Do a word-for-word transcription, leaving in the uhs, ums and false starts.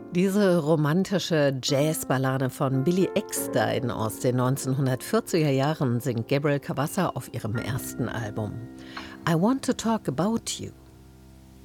Diese romantische Jazzballade von Billy Eckstine aus den neunzehnhundertvierziger Jahren singt Gabriel Cavalsa auf ihrem ersten Album. I Want to Talk About You.